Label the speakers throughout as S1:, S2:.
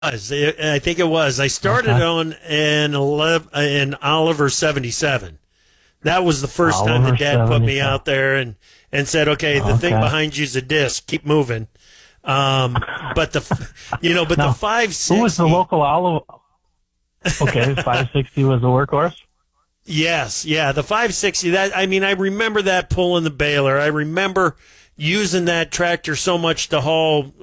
S1: I think it was. I started
S2: Okay.
S1: on an Oliver 77. That was the first time that
S2: Oliver
S1: Dad put me
S2: 77.
S1: out there and said, "Okay, the thing
S2: Okay.
S1: behind you's a disc. Keep moving." But the
S2: Now, who was the
S1: 560.
S2: local Oliver? Okay, 560 was the workhorse.
S1: Yes, yeah, the 560. That I mean, I remember that pulling the baler. I remember using that tractor so much to haul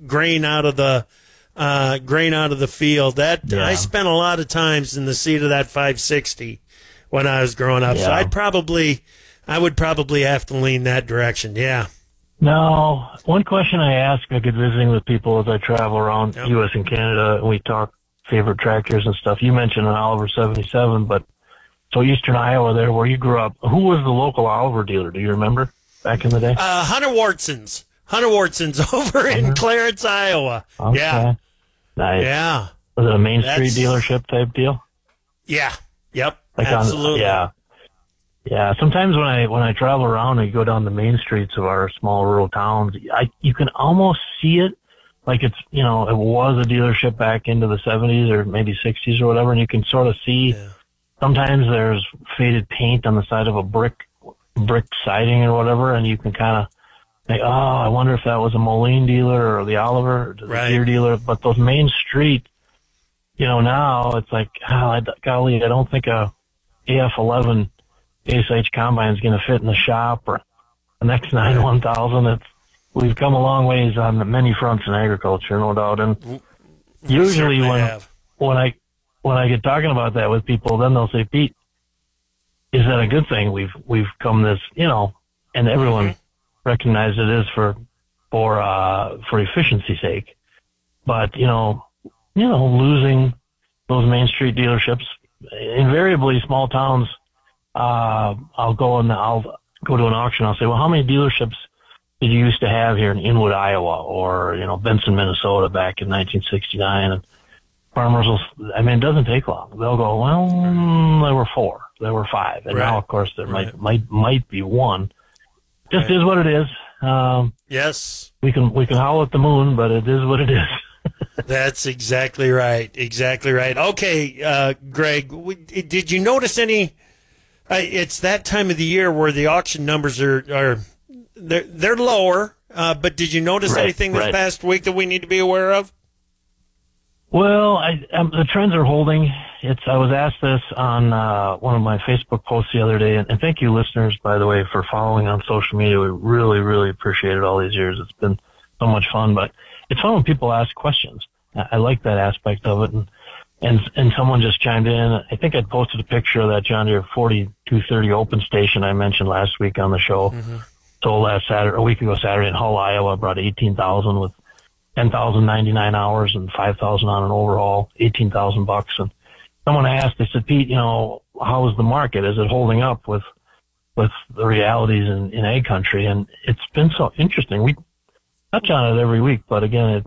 S1: grain out of the field. That I
S2: Yeah.
S1: spent a lot of times in the seat of that 560 when I was growing up. So
S2: Yeah.
S1: I would probably have to lean that direction. Yeah.
S2: Now, one question I ask, I get visiting with people as I travel around
S1: Yep.
S2: U.S. and Canada, and we talk favorite tractors and stuff. You mentioned an Oliver 77, but so Eastern Iowa there, where you grew up, who was the local Oliver dealer? Do you remember back in the day?
S1: Hunter Wartson's over in
S2: Hunter?
S1: Clarence, Iowa. Yeah.
S2: Okay. Nice.
S1: Yeah.
S2: Was it a Main Street
S1: That's
S2: dealership type deal?
S1: yeah. Yep.
S2: Like
S1: Absolutely.
S2: yeah. Yeah, sometimes when I travel around and you go down the main streets of our small rural towns, you can almost see it like it's, it was a dealership back into the 70s or maybe 60s or whatever, and you can sort of see
S1: Yeah.
S2: sometimes there's faded paint on the side of a brick siding or whatever, and you can kind of think, oh, I wonder if that was a Moline dealer or the Oliver or the
S1: Right.
S2: Deere dealer. But those main street, now it's like, golly, I don't think a AF11 ASH combine is going to fit in the shop or the next 9 1000. We've come a long ways on many fronts in agriculture, no doubt. And
S1: We
S2: usually
S1: certainly have.
S2: when I get talking about that with people, then they'll say, Pete, is that a good thing? We've come this, and everyone recognizes it is for efficiency's sake. But losing those main street dealerships, invariably small towns. I'll go to an auction. I'll say, well, how many dealerships did you used to have here in Inwood, Iowa, or Benson, Minnesota, back in 1969? And farmers will. I mean, it doesn't take long. They'll go, well, there were 4, there were 5, and
S1: Right.
S2: now, of course, there
S1: Right.
S2: might be 1. Just
S1: Right.
S2: is what it is.
S1: Yes.
S2: We can howl at the moon, but it is what it is.
S1: That's exactly right. Exactly right. Okay, Greg, did you notice any? It's that time of the year where the auction numbers are they're lower. But did you notice
S2: Right,
S1: anything this
S2: right.
S1: past week that we need to be aware of?
S2: Well, the trends are holding. I was asked this on one of my Facebook posts the other day, and thank you, listeners, by the way, for following on social media. We really, really appreciate it all these years. It's been so much fun, but it's fun when people ask questions. I like that aspect of it, and someone just chimed in. I think I'd posted a picture of that John Deere 4230 open station I mentioned last week on the show. Sold a week ago Saturday in Hull, Iowa, brought 18,000 with 10,099 hours and 5,000 on an overhaul, $18,000. And someone asked, they said, Pete, how is the market? Is it holding up with the realities in ag country? And it's been so interesting. We touch on it every week, but again,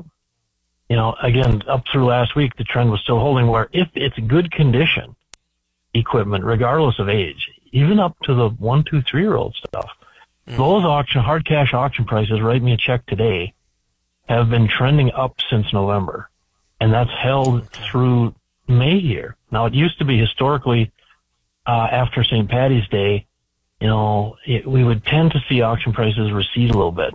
S2: up through last week, the trend was still holding where if it's good condition equipment, regardless of age, even up to the 1, 2, 3-year-old stuff, those hard cash auction prices, write me a check today, have been trending up since November. And that's held through May here. Now, it used to be historically, after St. Patty's Day, we would tend to see auction prices recede a little bit.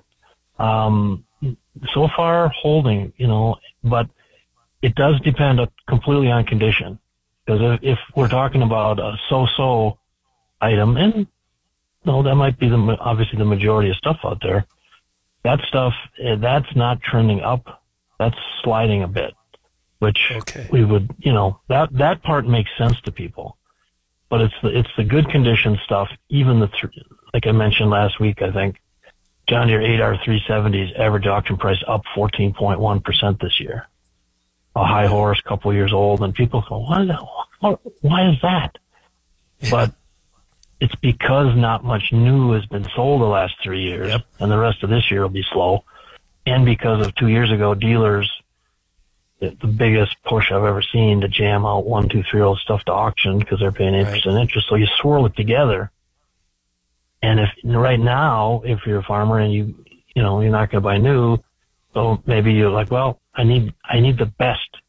S2: So far holding, but it does depend completely on condition. Because if we're talking about a so-so item, and that might be obviously the majority of stuff out there, that stuff, that's not trending up. That's sliding a bit, which we would, that part makes sense to people. But it's the good condition stuff, even like I mentioned last week, I think, John Deere 8R 370's average auction price up 14.1% this year. A high horse, couple years old, and people go, why is that? But it's because not much new has been sold the last 3 years, and the rest of this year will be slow. And because of 2 years ago, dealers, the biggest push I've ever seen to jam out 1, 2, 3-year-old stuff to auction because they're paying 8% interest. So you swirl it together. And right now, if you're a farmer and you're not going to buy new, so maybe you're like, well, I need the best